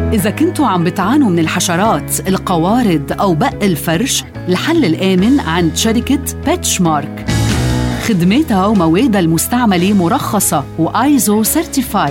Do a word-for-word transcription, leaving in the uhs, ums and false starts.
إذا كنتوا عم بتعانوا من الحشرات، القوارض أو بق الفرش، الحل الآمن عند شركة بيتشمارك. خدماتها وموادها المستعملة مرخصة وآيزو سيرتيفايد.